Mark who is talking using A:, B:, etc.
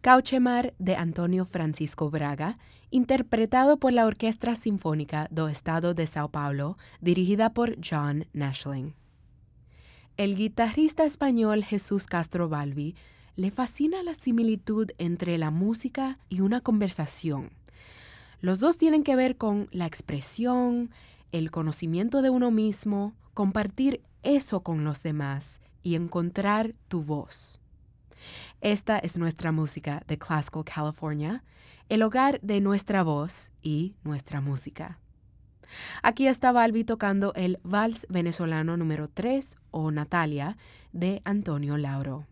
A: Cauchemar de Antonio Francisco Braga, interpretado por la Orquestra Sinfónica do Estado de São Paulo, dirigida por John Nashling. El guitarrista español Jesús Castro Balbi le fascina la similitud entre la música y una conversación. Los dos tienen que ver con la expresión, el conocimiento de uno mismo, compartir eso con los demás y encontrar tu voz. Esta es nuestra música de Classical California, el hogar de nuestra voz y nuestra música. Aquí está Balbi tocando el Vals venezolano número 3 o Natalia de Antonio Lauro.